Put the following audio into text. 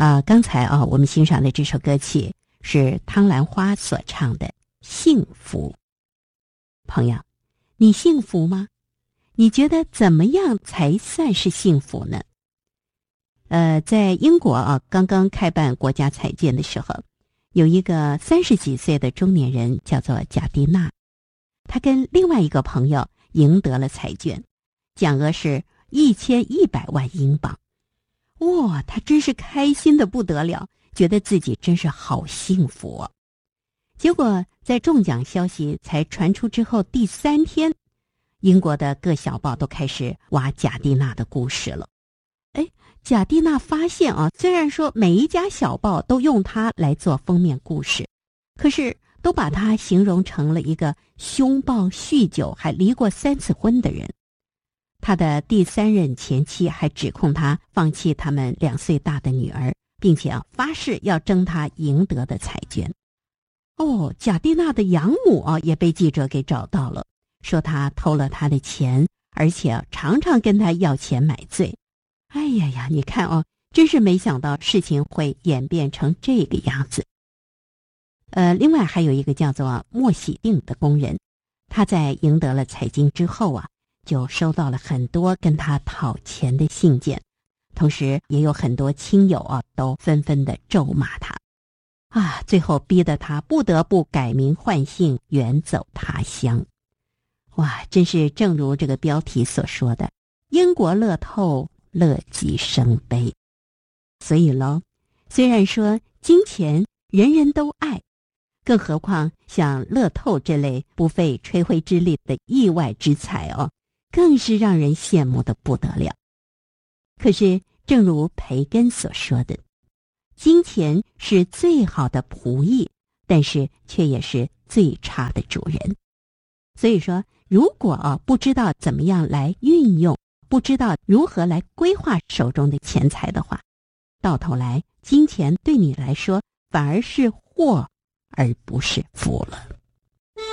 刚才我们欣赏的这首歌曲是汤兰花所唱的《幸福》。朋友，你幸福吗？你觉得怎么样才算是幸福呢？在英国刚刚开办国家彩券的时候，有一个30几岁的中年人叫做贾蒂娜，他跟另外一个朋友赢得了彩券，奖额是1100万英镑。哇，他真是开心的不得了，觉得自己真是好幸福哦。结果在中奖消息才传出之后第3天，英国的各小报都开始挖贾蒂娜的故事了。贾蒂娜发现虽然说每一家小报都用她来做封面故事，可是都把她形容成了一个凶暴、酗酒还离过3次婚的人。他的第3任前妻还指控他放弃他们2岁大的女儿，并且发誓要争他赢得的彩券。贾蒂娜的养母也被记者给找到了，说他偷了他的钱，而且常常跟他要钱买醉。哎呀，你看真是没想到事情会演变成这个样子。另外还有一个叫做莫喜定的工人，他在赢得了彩金之后就收到了很多跟他讨钱的信件，同时也有很多亲友都纷纷的咒骂他最后逼得他不得不改名换姓，远走他乡。哇，真是正如这个标题所说的，英国乐透乐极生悲。所以咯，虽然说金钱人人都爱，更何况像乐透这类不费吹灰之力的意外之财更是让人羡慕的不得了。可是正如培根所说的，金钱是最好的仆役，但是却也是最差的主人。所以说，如果不知道怎么样来运用，不知道如何来规划手中的钱财的话，到头来金钱对你来说反而是祸而不是福了。